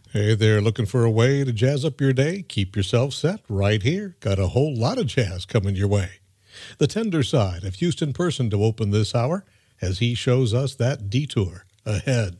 Hey there, looking for a way to jazz up your day? Keep yourself set right here. Got a whole lot of jazz coming your way. The tender side of Houston Person to open this hour as he shows us that detour ahead.